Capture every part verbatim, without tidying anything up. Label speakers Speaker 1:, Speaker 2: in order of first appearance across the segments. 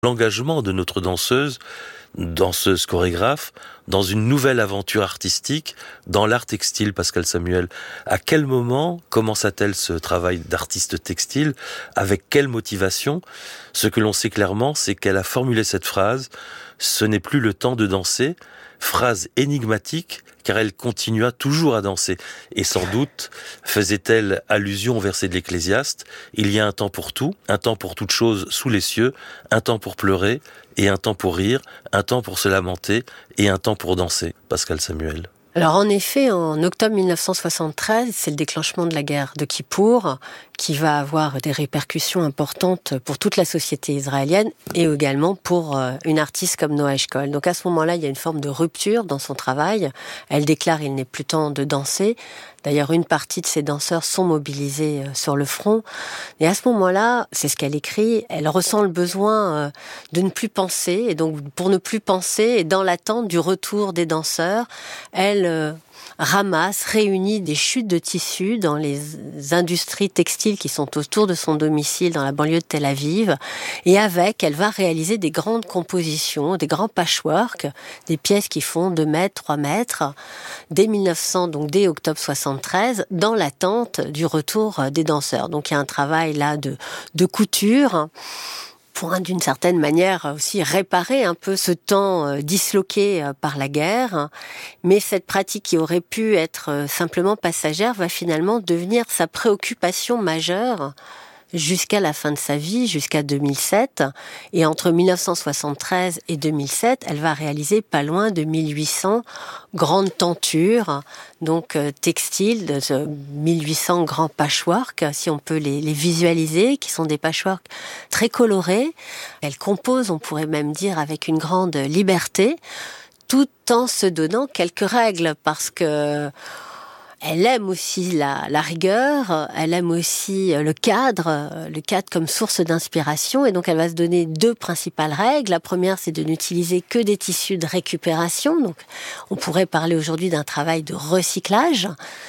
Speaker 1: L'engagement de notre danseuse, danseuse chorégraphe, dans une nouvelle aventure artistique, dans l'art textile, Pascal Samuel. À quel moment commença-t-elle ce travail d'artiste textile? Avec quelle motivation? Ce que l'on sait clairement, c'est qu'elle a formulé cette phrase « Ce n'est plus le temps de danser », phrase énigmatique, car elle continua toujours à danser. Et sans doute faisait-elle allusion au verset de l'Ecclésiaste « Il y a un temps pour tout, un temps pour toute chose sous les cieux, un temps pour pleurer, et un temps pour rire, un temps pour se lamenter, et un temps pour danser ». Pascal Samuel.
Speaker 2: Alors en effet, en octobre mille neuf cent soixante-treize, c'est le déclenchement de la guerre de Kippour qui va avoir des répercussions importantes pour toute la société israélienne et également pour une artiste comme Noa Eshkol. Donc à ce moment-là, il y a une forme de rupture dans son travail. Elle déclare « il n'est plus temps de danser ». D'ailleurs, une partie de ces danseurs sont mobilisés sur le front. Et à ce moment-là, c'est ce qu'elle écrit, elle ressent le besoin de ne plus penser. Et donc, pour ne plus penser, et dans l'attente du retour des danseurs, elle euh, ramasse, réunit des chutes de tissus dans les industries textiles qui sont autour de son domicile dans la banlieue de Tel Aviv. Et avec, elle va réaliser des grandes compositions, des grands patchwork, des pièces qui font deux mètres, trois mètres, dès mille neuf cents, donc dès octobre soixante-treize, dans l'attente du retour des danseurs. Donc il y a un travail là de, de couture, pour d'une certaine manière aussi réparer un peu ce temps disloqué par la guerre. Mais cette pratique qui aurait pu être simplement passagère va finalement devenir sa préoccupation majeure jusqu'à la fin de sa vie, jusqu'à deux mille sept. Et entre mille neuf cent soixante-treize et deux mille sept, elle va réaliser pas loin de mille huit cents grandes tentures, donc euh, textiles, de ce mille huit cents grands patchwork, si on peut les, les visualiser, qui sont des patchwork très colorés. Elle compose, on pourrait même dire, avec une grande liberté, tout en se donnant quelques règles, parce que elle aime aussi la, la rigueur, elle aime aussi le cadre, le cadre comme source d'inspiration, et donc elle va se donner deux principales règles. La première, c'est de n'utiliser que des tissus de récupération, donc on pourrait parler aujourd'hui d'un travail de recyclage.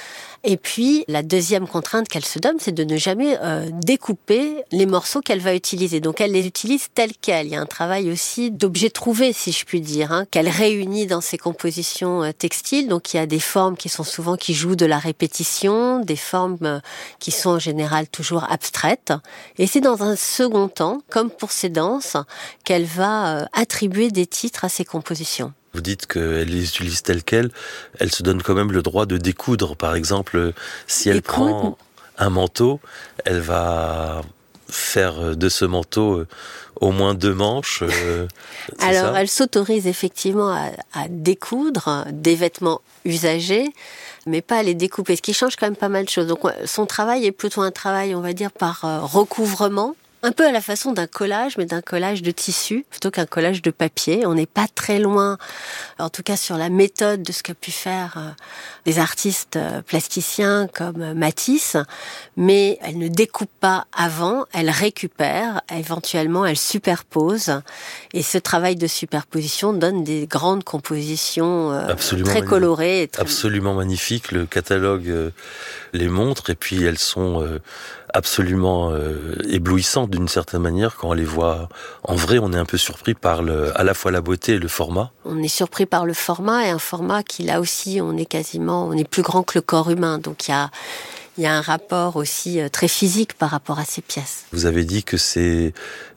Speaker 2: Et puis, la deuxième contrainte qu'elle se donne, c'est de ne jamais euh, découper les morceaux qu'elle va utiliser. Donc, elle les utilise tels quels. Il y a un travail aussi d'objets trouvés, si je puis dire, hein, qu'elle réunit dans ses compositions euh, textiles. Donc, il y a des formes qui sont souvent, qui jouent de la répétition, des formes euh, qui sont en général toujours abstraites. Et c'est dans un second temps, comme pour ses danses, qu'elle va euh, attribuer des titres à ses compositions.
Speaker 1: Vous dites qu'elle les utilise telles quelles, elle se donne quand même le droit de découdre. Par exemple, si elle
Speaker 2: Écoute,
Speaker 1: prend un manteau, elle va faire de ce manteau au moins deux manches. Euh,
Speaker 2: Alors,
Speaker 1: ça
Speaker 2: elle s'autorise effectivement à, à découdre des vêtements usagés, mais pas à les découper, ce qui change quand même pas mal de choses. Donc, son travail est plutôt un travail, on va dire, par euh, recouvrement. Un peu à la façon d'un collage, mais d'un collage de tissu, plutôt qu'un collage de papier. On n'est pas très loin, en tout cas sur la méthode de ce qu'a pu faire euh, des artistes euh, plasticiens comme Matisse, mais elle ne découpe pas avant, elle récupère, éventuellement elle superpose, et ce travail de superposition donne des grandes compositions euh, très
Speaker 1: magnifique.
Speaker 2: colorées. Et très...
Speaker 1: Absolument magnifiques, le catalogue euh, les montre, et puis elles sont... Euh, absolument euh, éblouissante d'une certaine manière. Quand on les voit en vrai, on est un peu surpris par le, à la fois la beauté et le format.
Speaker 2: On est surpris par le format, et un format qui là aussi, on est quasiment, on est plus grand que le corps humain. Donc il y a, il y a un rapport aussi très physique par rapport à ces pièces.
Speaker 1: Vous avez dit que c'est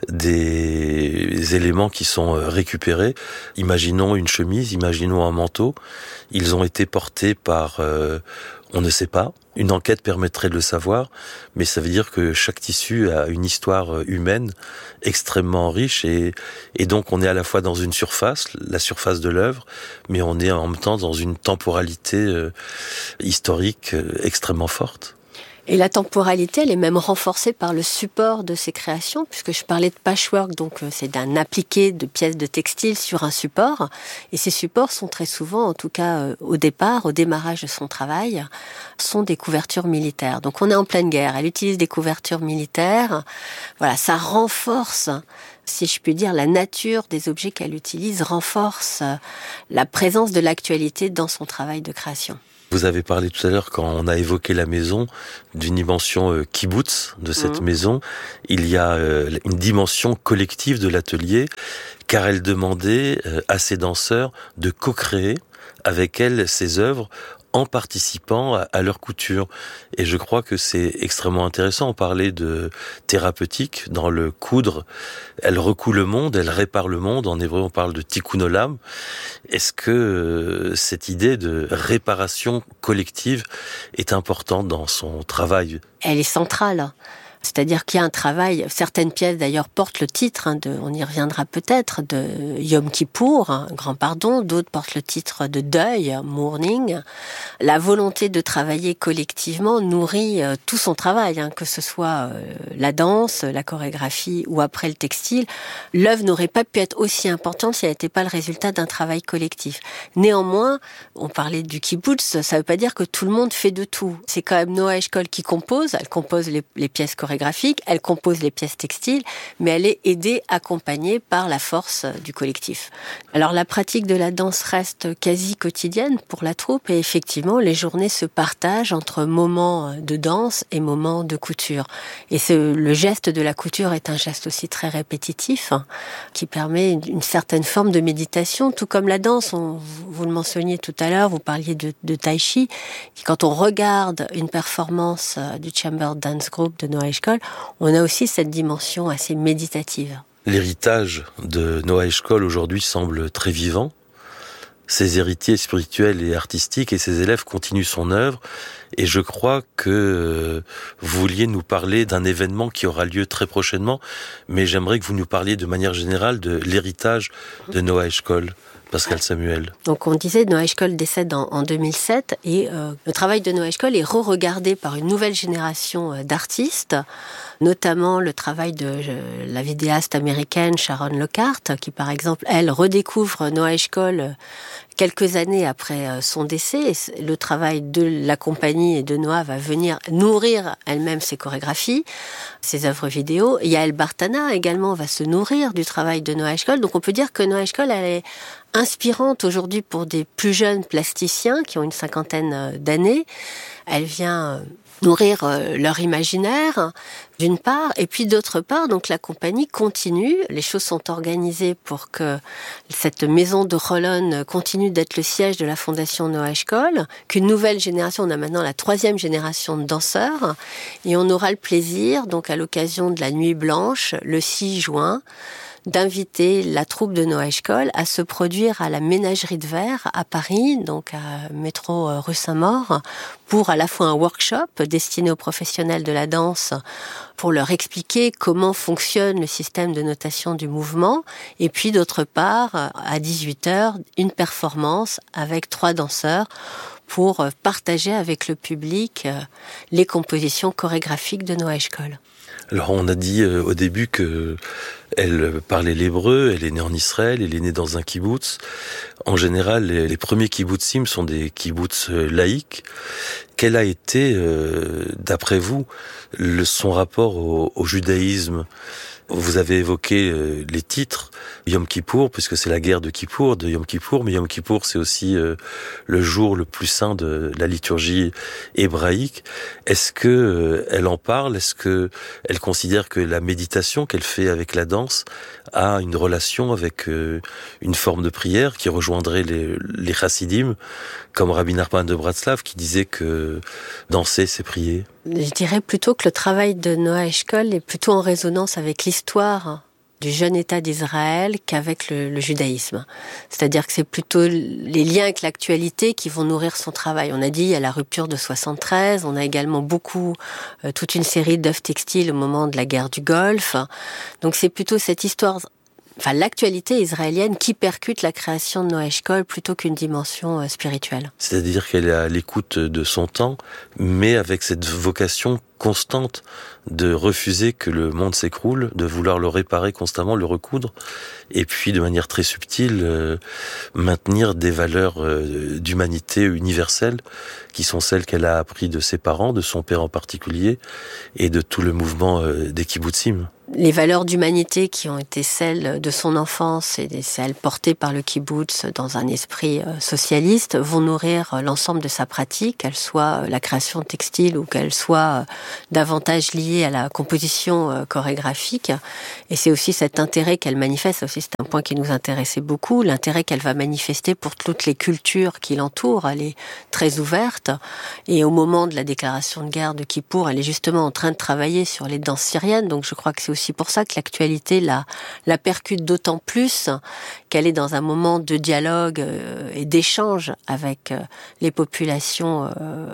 Speaker 1: des éléments qui sont récupérés. Imaginons une chemise, imaginons un manteau. Ils ont été portés par... Euh, on ne sait pas. Une enquête permettrait de le savoir, mais ça veut dire que chaque tissu a une histoire humaine extrêmement riche, et, et donc on est à la fois dans une surface, la surface de l'œuvre, mais on est en même temps dans une temporalité euh, historique euh, extrêmement forte.
Speaker 2: Et la temporalité, elle est même renforcée par le support de ces créations, puisque je parlais de patchwork, donc c'est d'un appliqué de pièces de textile sur un support. Et ces supports sont très souvent, en tout cas au départ, au démarrage de son travail, sont des couvertures militaires. Donc on est en pleine guerre, elle utilise des couvertures militaires. Voilà, ça renforce, si je puis dire, la nature des objets qu'elle utilise, renforce la présence de l'actualité dans son travail de création.
Speaker 1: Vous avez parlé tout à l'heure, quand on a évoqué la maison, d'une dimension euh, kibbutz de cette mmh. maison. Il y a euh, une dimension collective de l'atelier, car elle demandait euh, à ses danseurs de co-créer avec elle ses œuvres en participant à, à leur couture. Et je crois que c'est extrêmement intéressant. On parlait de thérapeutique dans le coudre. Elle recoue le monde, elle répare le monde. En hébreu, on parle de tikkun olam. Est-ce que euh, cette idée de réparation collective est importante dans son travail ?
Speaker 2: Elle est centrale. C'est-à-dire qu'il y a un travail, certaines pièces d'ailleurs portent le titre, hein, de, on y reviendra peut-être, de Yom Kippour, hein, grand pardon, d'autres portent le titre de deuil, mourning. La volonté de travailler collectivement nourrit euh, tout son travail, hein, que ce soit euh, la danse, la chorégraphie ou après le textile. L'œuvre n'aurait pas pu être aussi importante si elle n'était pas le résultat d'un travail collectif. Néanmoins, on parlait du kibbutz, ça ne veut pas dire que tout le monde fait de tout. C'est quand même Noa Eshkol qui compose, elle compose les, les pièces chorégraphiques, elle compose les pièces textiles, mais elle est aidée, accompagnée par la force du collectif. Alors la pratique de la danse reste quasi quotidienne pour la troupe et effectivement les journées se partagent entre moments de danse et moments de couture. Et ce, le geste de la couture est un geste aussi très répétitif hein, qui permet une certaine forme de méditation, tout comme la danse, on, vous le mentionniez tout à l'heure, vous parliez de, de tai chi. Quand on regarde une performance du Chamber Dance Group de Noa Eshkol, on a aussi cette dimension assez méditative.
Speaker 1: L'héritage de Noa Eshkol aujourd'hui semble très vivant. Ses héritiers spirituels et artistiques et ses élèves continuent son œuvre. Et je crois que vous vouliez nous parler d'un événement qui aura lieu très prochainement, mais j'aimerais que vous nous parliez de manière générale de l'héritage de Noa Eshkol. Pascal Samuel.
Speaker 2: Donc on disait Noa Eshkol décède en, en deux mille sept et euh, le travail de Noa Eshkol est re-regardé par une nouvelle génération euh, d'artistes, notamment le travail de euh, la vidéaste américaine Sharon Lockhart, qui par exemple, elle redécouvre Noa Eshkol euh, quelques années après euh, son décès. Et le travail de la compagnie et de Noa va venir nourrir elle-même ses chorégraphies, ses œuvres vidéo. Et Yael Bartana également va se nourrir du travail de Noa Eshkol. Donc on peut dire que Noa Eshkol, elle est inspirante aujourd'hui pour des plus jeunes plasticiens qui ont une cinquantaine d'années. Elle vient nourrir leur imaginaire, d'une part, et puis d'autre part, donc la compagnie continue. Les choses sont organisées pour que cette maison de Holon continue d'être le siège de la fondation Noa Eshkol, qu'une nouvelle génération, on a maintenant la troisième génération de danseurs, et on aura le plaisir, donc à l'occasion de la Nuit Blanche, le six juin, d'inviter la troupe de Noa Eshkol à se produire à la Ménagerie de Verre à Paris, donc à métro rue Saint-Maur, pour à la fois un workshop destiné aux professionnels de la danse pour leur expliquer comment fonctionne le système de notation du mouvement, et puis d'autre part, à dix-huit heures, une performance avec trois danseurs pour partager avec le public les compositions chorégraphiques de Noa Eshkol.
Speaker 1: Alors on a dit euh, au début que elle parlait l'hébreu, elle est née en Israël, elle est née dans un kibbutz. En général, les, les premiers kibbutzim sont des kibbutz euh, laïques. Quel a été, euh, d'après vous, le, son rapport au, au judaïsme ? Vous avez évoqué euh, les titres, Yom Kippour, puisque c'est la guerre de Kippour, de Yom Kippour, mais Yom Kippour, c'est aussi euh, le jour le plus saint de la liturgie hébraïque. Est-ce que euh, elle en parle ? Est-ce que elle considère que la méditation qu'elle fait avec la danse a une relation avec euh, une forme de prière qui rejoindrait les, les chassidim, comme Rabbi Nachman de Bratslav, qui disait que danser, c'est prier ?
Speaker 2: Je dirais plutôt que le travail de Noa Eshkol est plutôt en résonance avec l'histoire du jeune État d'Israël qu'avec le, le judaïsme. C'est-à-dire que c'est plutôt les liens avec l'actualité qui vont nourrir son travail. On a dit, il y a la rupture de soixante-treize, on a également beaucoup, euh, toute une série d'œuvres textiles au moment de la guerre du Golfe. Donc c'est plutôt cette histoire... Enfin, l'actualité israélienne qui percute la création de Noa Eshkol plutôt qu'une dimension euh, spirituelle.
Speaker 1: C'est-à-dire qu'elle est à l'écoute de son temps, mais avec cette vocation constante de refuser que le monde s'écroule, de vouloir le réparer constamment, le recoudre, et puis de manière très subtile, euh, maintenir des valeurs euh, d'humanité universelle, qui sont celles qu'elle a appris de ses parents, de son père en particulier, et de tout le mouvement euh, des kibbutzim.
Speaker 2: les valeurs d'humanité qui ont été celles de son enfance et celles portées par le kibbutz dans un esprit socialiste vont nourrir l'ensemble de sa pratique, qu'elle soit la création textile ou qu'elle soit davantage liée à la composition chorégraphique. Et c'est aussi cet intérêt qu'elle manifeste, aussi c'est un point qui nous intéressait beaucoup, l'intérêt qu'elle va manifester pour toutes les cultures qui l'entourent. Elle est très ouverte et au moment de la déclaration de guerre de Kippour, elle est justement en train de travailler sur les danses syriennes, donc je crois que c'est aussi pour ça que l'actualité la, la percute d'autant plus qu'elle est dans un moment de dialogue euh, et d'échange avec euh, les populations euh,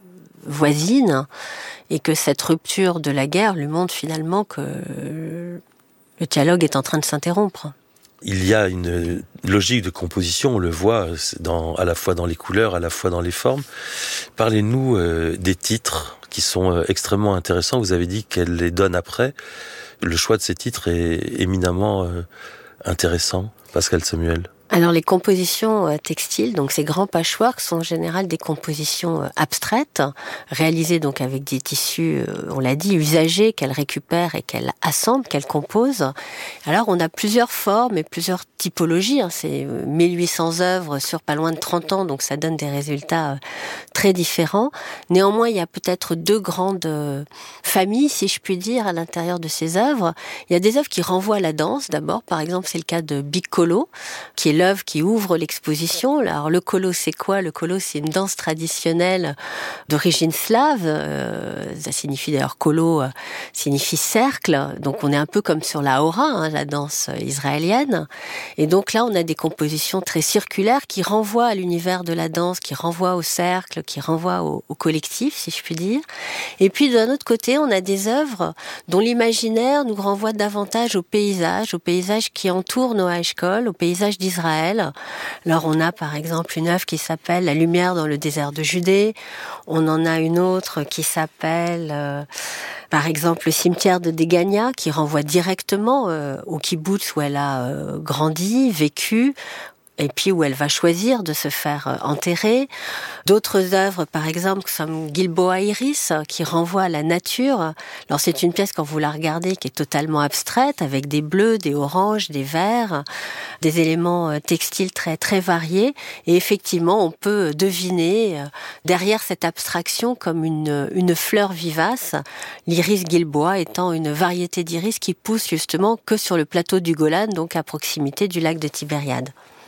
Speaker 2: voisines, et que cette rupture de la guerre lui montre finalement que euh, le dialogue est en train de s'interrompre.
Speaker 1: Il y a une logique de composition, on le voit dans, à la fois dans les couleurs, à la fois dans les formes. Parlez-nous euh, des titres qui sont euh, extrêmement intéressants. Vous avez dit qu'elle les donne après. Le choix de ces titres est éminemment euh, intéressant, Pascal Samuel.
Speaker 2: Alors les compositions textiles, donc ces grands patchworks, sont en général des compositions abstraites, réalisées donc avec des tissus, on l'a dit, usagés, qu'elle récupère et qu'elle assemble, qu'elle compose. Alors on a plusieurs formes et plusieurs typologies, hein. C'est mille huit cents œuvres sur pas loin de trente ans, donc ça donne des résultats très différents. Néanmoins, il y a peut-être deux grandes familles, si je puis dire, à l'intérieur de ces œuvres. Il y a des œuvres qui renvoient à la danse, d'abord. Par exemple, c'est le cas de Big Kolo, qui est l'œuvre qui ouvre l'exposition. Alors, le kolo, c'est quoi? Le kolo, c'est une danse traditionnelle d'origine slave. Euh, ça signifie d'ailleurs, kolo euh, signifie cercle. Donc, on est un peu comme sur la hora, hein, la danse israélienne. Et donc là, on a des compositions très circulaires qui renvoient à l'univers de la danse, qui renvoient au cercle, qui renvoient au, au collectif, si je puis dire. Et puis, d'un autre côté, on a des œuvres dont l'imaginaire nous renvoie davantage au paysage, au paysage qui entoure Noa Eshkol, au paysage d'Israël. Alors on a par exemple une œuvre qui s'appelle La lumière dans le désert de Judée. On en a une autre qui s'appelle euh, par exemple le cimetière de Degania, qui renvoie directement euh, au kibbutz où elle a euh, grandi, vécu, et puis où elle va choisir de se faire enterrer. D'autres œuvres, par exemple, comme Gilboa Iris, qui renvoie à la nature. Alors c'est une pièce, quand vous la regardez, qui est totalement abstraite, avec des bleus, des oranges, des verts, des éléments textiles très très variés. Et effectivement, on peut deviner derrière cette abstraction comme une, une fleur vivace, l'iris Gilboa étant une variété d'iris qui pousse justement que sur le plateau du Golan, donc à proximité du lac de Tibériade.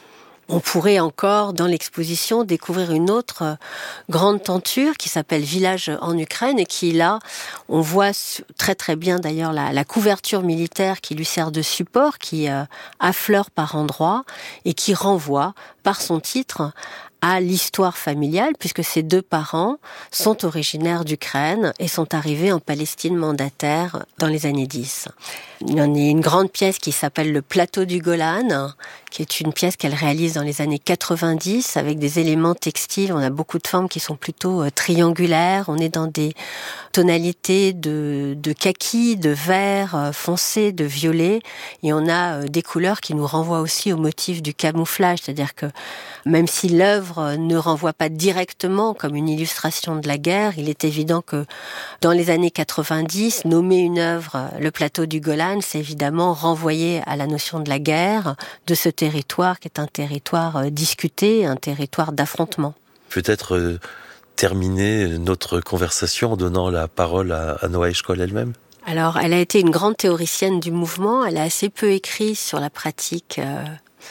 Speaker 2: On pourrait encore, dans l'exposition, découvrir une autre grande tenture qui s'appelle Village en Ukraine et qui, là, on voit très très bien d'ailleurs la, la couverture militaire qui lui sert de support, qui euh, affleure par endroits et qui renvoie, par son titre, à l'histoire familiale, puisque ses deux parents sont originaires d'Ukraine et sont arrivés en Palestine mandataire dans les années dix. Il y en a une grande pièce qui s'appelle Le Plateau du Golan, qui est une pièce qu'elle réalise dans les années quatre-vingt-dix avec des éléments textiles. On a beaucoup de formes qui sont plutôt triangulaires. On est dans des tonalités de, de kaki, de vert foncé, de violet. Et on a des couleurs qui nous renvoient aussi au motif du camouflage. C'est-à-dire que même si l'œuvre ne renvoie pas directement comme une illustration de la guerre, il est évident que dans les années quatre-vingt-dix, nommer une œuvre Le Plateau du Golan, c'est évidemment renvoyer à la notion de la guerre, de ce territoire qui est un territoire discuté, un territoire d'affrontement.
Speaker 1: Peut-être euh, terminer notre conversation en donnant la parole à, à Noa Eshkol elle-même.
Speaker 2: Alors, elle a été une grande théoricienne du mouvement, elle a assez peu écrit sur la pratique euh,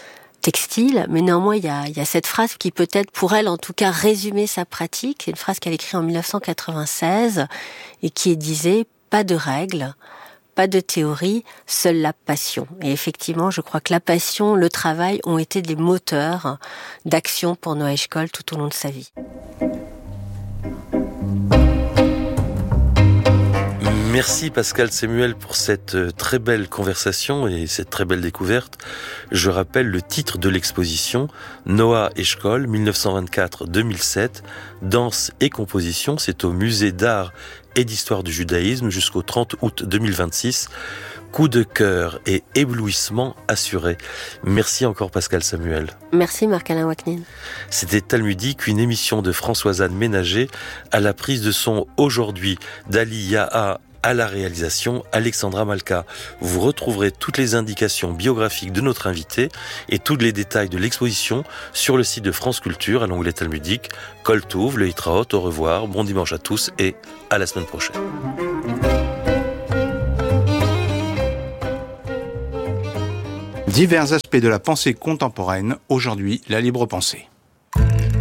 Speaker 2: textile, mais néanmoins il y a, il y a cette phrase qui peut-être pour elle en tout cas résumer sa pratique. C'est une phrase qu'elle écrit en dix-neuf cent quatre-vingt-seize et qui disait « Pas de règles, pas de théorie, seule la passion ». Et effectivement, je crois que la passion, le travail ont été des moteurs d'action pour Noa Eshkol tout au long de sa vie.
Speaker 1: Merci Pascal Samuel pour cette très belle conversation et cette très belle découverte. Je rappelle le titre de l'exposition, Noa Eshkol, dix-neuf cent vingt-quatre à deux mille sept, danse et composition. C'est au musée d'art et d'histoire du judaïsme jusqu'au trente août deux mille vingt-six. Coup de cœur et éblouissement assuré. Merci encore Pascal Samuel.
Speaker 2: Merci Marc-Alain Waknin.
Speaker 1: C'était Talmudique, une émission de Françoise-Anne Ménager à la prise de son aujourd'hui d'Ali Yaha À la réalisation, Alexandra Malka. Vous retrouverez toutes les indications biographiques de notre invité et tous les détails de l'exposition sur le site de France Culture à l'onglet Talmudique. Kol Touv, le Hitraot, au revoir, bon dimanche à tous et à la semaine prochaine.
Speaker 3: Divers aspects de la pensée contemporaine, aujourd'hui la libre pensée.